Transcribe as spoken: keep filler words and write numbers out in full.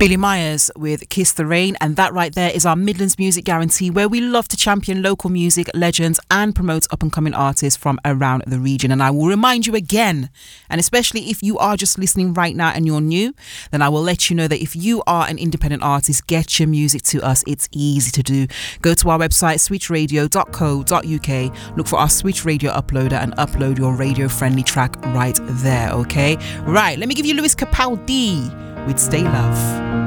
Billy Myers with Kiss the Rain, and that right there is our Midlands Music Guarantee, where we love to champion local music legends and promote up-and-coming artists from around the region. And I will remind you again, and especially if you are just listening right now and you're new, then I will let you know that if you are an independent artist, get your music to us. It's easy to do. Go to our website, switch radio dot co dot uk, look for our Switch Radio uploader and upload your radio-friendly track right there, okay? Right, let me give you Lewis Capaldi with Stay Love.